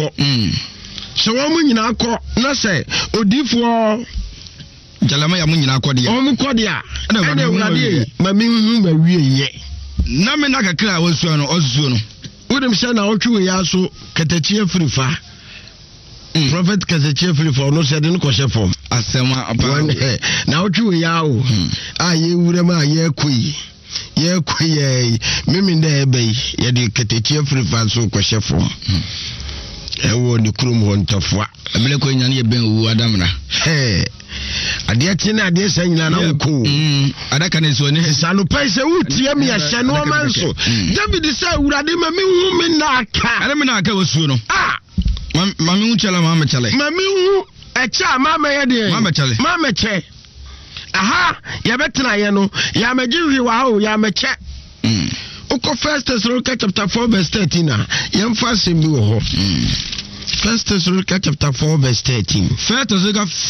kɔ so wɔn mu nyina kɔ na sɛ odifoɔ jalama ya mu nyina kɔ de wɔn kɔ de a ɛna awurade ma me hu ma wie yɛ na me na kakra wɔsuo no ɔsuo no wodem sɛ na wotwe ya so katakyie firifa prophet katakyie firifa no sɛ de no kɔhyɛ fam asɛma apa na wotwe ya o a ye wura ma ye koi mimi nda ebe ye de katakyie firifa so kɔhyɛ fam ɛwɔ ne kurom hɔ ntɔfoa amele ko nyane ye ben wu adamna adeɛ tene adeɛ sɛ nyina na woko adaka ne so ne sano pai sɛ wotie me yɛhyɛ no ɔma nso David sɛ awurade ma me hu me na aka ale me na aka wɔsuo no ma me hu kyɛla ma me kyɛle ma me hu ɛkyɛ ma me yɛ de ma me kyɛ aha yɛbɛtena yɛ no ya magye hwi wa ho ya me kyɛ Oko 1 Thessalonians chapter 4 verse 13 a yɛmfa asɛm bi wɔ hɔ 1 Thessalonians chapter 4 verse 13 1 Thessalonians